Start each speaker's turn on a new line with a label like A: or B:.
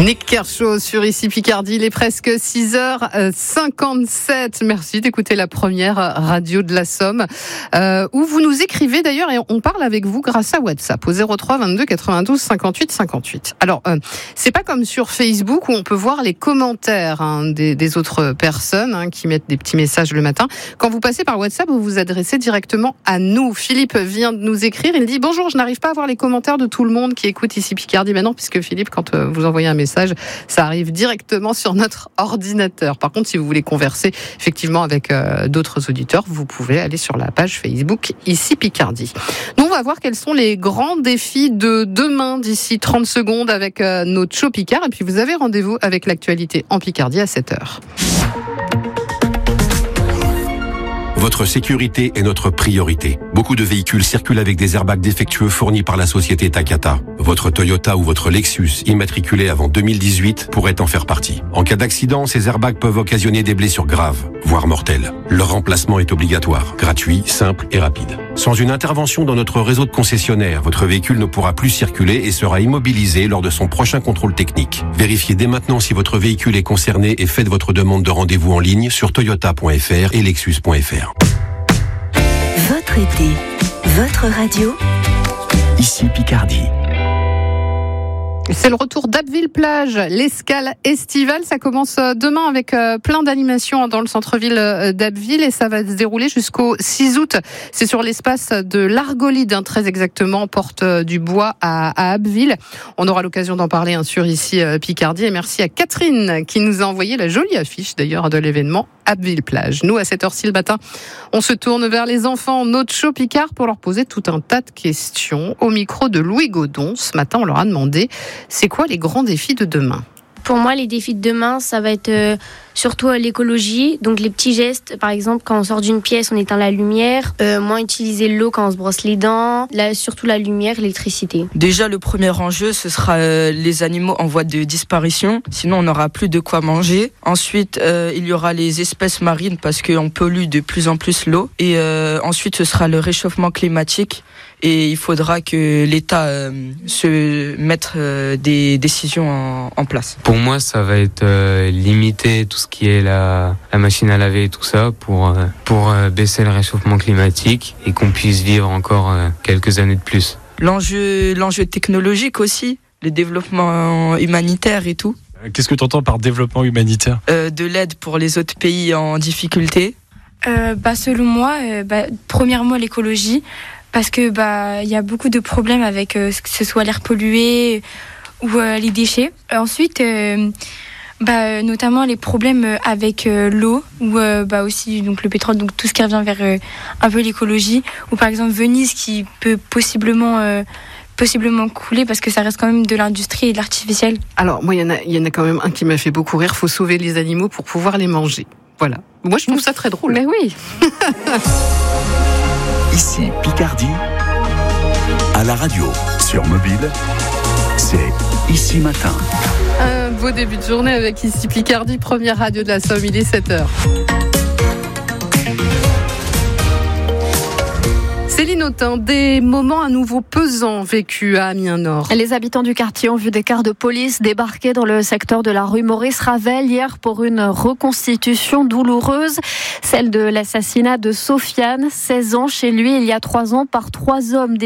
A: Nick Kershaw sur Ici Picardie, il est presque 6h57. Merci d'écouter la première radio de la Somme, où vous nous écrivez d'ailleurs et on parle avec vous grâce à WhatsApp au 03 22 92 58 58. Alors, c'est pas comme sur Facebook où on peut voir les commentaires des autres personnes qui mettent des petits messages le matin. Quand vous passez par WhatsApp, vous vous adressez directement à nous. Philippe vient de nous écrire, il dit « Bonjour, je n'arrive pas à voir les commentaires de tout le monde qui écoute Ici Picardie maintenant, puisque Philippe, quand vous envoyez un message, ça arrive directement sur notre ordinateur. Par contre, si vous voulez converser effectivement avec d'autres auditeurs, vous pouvez aller sur la page Facebook Ici Picardie. Nous, on va voir quels sont les grands défis de demain d'ici 30 secondes avec notre show Picard. Et puis, vous avez rendez-vous avec l'actualité en Picardie à 7h.
B: Votre sécurité est notre priorité. Beaucoup de véhicules circulent avec des airbags défectueux fournis par la société Takata. Votre Toyota ou votre Lexus, immatriculé avant 2018, pourrait en faire partie. En cas d'accident, ces airbags peuvent occasionner des blessures graves, voire mortelles. Leur remplacement est obligatoire, gratuit, simple et rapide. Sans une intervention dans notre réseau de concessionnaires, votre véhicule ne pourra plus circuler et sera immobilisé lors de son prochain contrôle technique. Vérifiez dès maintenant si votre véhicule est concerné et faites votre demande de rendez-vous en ligne sur toyota.fr et lexus.fr.
C: Votre été, votre radio,
D: Ici Picardie.
A: C'est le retour d'Abbeville-Plage, l'escale estivale. Ça commence demain avec plein d'animations dans le centre-ville d'Abbeville et ça va se dérouler jusqu'au 6 août. C'est sur l'espace de l'Argolide, très exactement, porte du Bois à Abbeville. On aura l'occasion d'en parler sur Ici Picardie. Et merci à Catherine qui nous a envoyé la jolie affiche d'ailleurs de l'événement Abbeville-Plage. Nous, à cette heure-ci le matin, on se tourne vers les enfants, notre show Picard, pour leur poser tout un tas de questions. Au micro de Louis Godon, ce matin, on leur a demandé c'est quoi les grands défis de demain ?
E: Pour moi, les défis de demain, ça va être surtout l'écologie. Donc les petits gestes, par exemple, quand on sort d'une pièce, on éteint la lumière, moins utiliser l'eau quand on se brosse les dents, surtout la lumière, l'électricité.
F: Déjà, le premier enjeu, ce sera les animaux en voie de disparition. Sinon, on n'aura plus de quoi manger. Ensuite, il y aura les espèces marines parce qu'on pollue de plus en plus l'eau. Et ensuite, ce sera le réchauffement climatique. Et il faudra que l'État se mette des décisions en place.
G: Pour moi, ça va être limiter tout ce qui est la machine à laver et tout ça pour baisser le réchauffement climatique et qu'on puisse vivre encore quelques années de plus.
F: L'enjeu technologique aussi, le développement humanitaire et tout.
H: Qu'est-ce que tu entends par développement humanitaire ?
F: De l'aide pour les autres pays en difficulté.
I: Selon moi, premièrement l'écologie. Parce que il y a beaucoup de problèmes avec que ce soit l'air pollué ou les déchets. Ensuite, notamment les problèmes avec l'eau ou aussi donc le pétrole, donc tout ce qui revient vers un peu l'écologie. Ou par exemple Venise qui peut possiblement couler parce que ça reste quand même de l'industrie et de l'artificiel.
A: Alors moi il y en a quand même un qui m'a fait beaucoup rire. Faut sauver les animaux pour pouvoir les manger. Voilà. Moi je trouve ça très drôle.
E: Mais oui.
D: Ici Picardie, à la radio, sur mobile, c'est Ici Matin.
A: Un beau début de journée avec Ici Picardie, première radio de la Somme, il est 7h. Céline Autain, des moments à nouveau pesants vécus à Amiens-Nord.
J: Les habitants du quartier ont vu des cars de police débarquer dans le secteur de la rue Maurice-Ravel hier pour une reconstitution douloureuse, celle de l'assassinat de Sofiane, 16 ans, chez lui il y a 3 ans par 3 hommes